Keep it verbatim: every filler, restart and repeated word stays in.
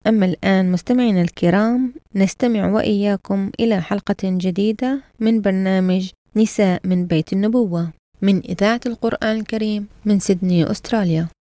أما الآن مستمعينا الكرام نستمع وإياكم إلى حلقة جديدة من برنامج نساء من بيت النبوة من إذاعة القرآن الكريم من سيدني أستراليا.